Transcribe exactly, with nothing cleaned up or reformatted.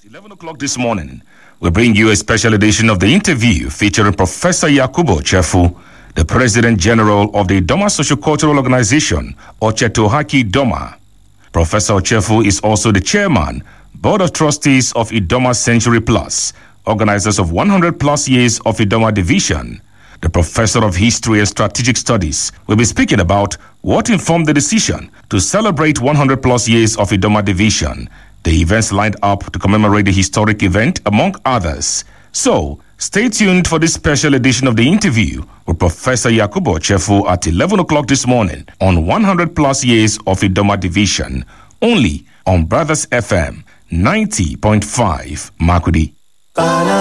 eleven o'clock this morning, we bring you a special edition of the interview featuring Professor Yakubu Ochefu, the President General of the Idoma Sociocultural Organization, Ochetohaki Idoma. Professor Ochefu is also the Chairman, Board of Trustees of Idoma Century Plus, organizers of one hundred plus years of Idoma Division. The Professor of History and Strategic Studies will be speaking about what informed the decision to celebrate one hundred plus years of Idoma Division, the events lined up to commemorate the historic event, among others. So, stay tuned for this special edition of the interview with Professor Yakubu Ochefu at eleven o'clock this morning on one hundred plus years of Idoma Division, only on Brothers F M ninety point five Makudi.